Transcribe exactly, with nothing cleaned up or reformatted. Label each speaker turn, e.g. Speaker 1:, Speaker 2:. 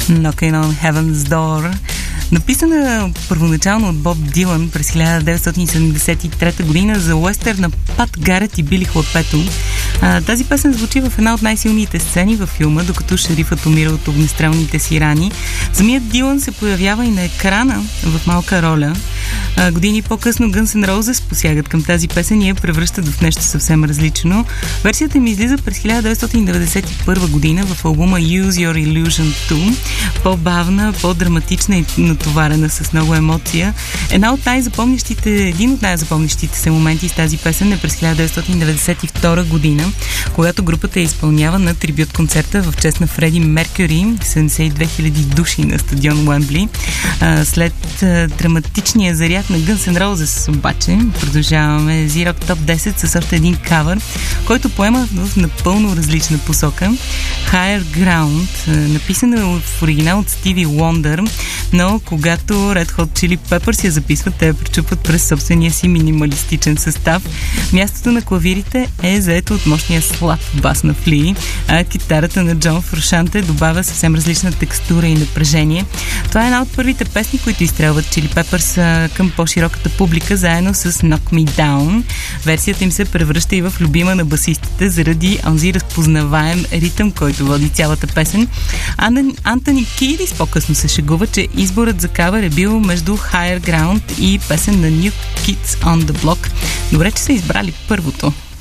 Speaker 1: Knocking on Heaven's Door. Написана първоначално от Боб Дилан през хиляда деветстотин и седемдесет и трета година за уестърна Пат Гарет и Били Хлапето. А, тази песен звучи в една от най-силните сцени във филма, докато шерифът умира от огнестрелните си рани. Самият Дилан се появява и на екрана в малка роля. А, години по-късно Guns N' Roses посягат към тази песен и я превръщат в нещо съвсем различно. Версията им излиза през хиляда деветстотин деветдесет и първа година в албума Use Your Illusion two. По-бавна, по-драматична и натоварена с много емоция. Една от най-запомнящите, един от най-запомнящите се моменти с тази песен е през хиляда деветстотин деветдесет и втора година, когато групата я изпълнява на трибют концерта в чест на Фреди Меркюри, седемдесет и две хиляди души на стадион Уембли. След драматичния заряд на Guns N' Roses обаче продължаваме Z-Rock Top десет с още един кавър, който поема в напълно различна посока. Higher Ground, написана в оригинал от Стиви Уондър, но когато Red Hot Chili Peppers я записват, те я пречупват през собствения си минималистичен състав. Мястото на клавирите е заето от мощния слаб бас на Фли, а китарата на Джон Фрушанте добавя съвсем различна текстура и напрежение. Това е една от първите песни, които изстрелват Chili Peppers към по-широката публика, заедно с Knock Me Down. Версията им се превръща и в любима на басистите заради онзи разпознаваем ритъм, който води цялата песен. Антони Кидис по-късно се шегува, че изборът за кавър е бил между Higher Ground и песен на New Kids on the Block. Добре, че са избрали първото.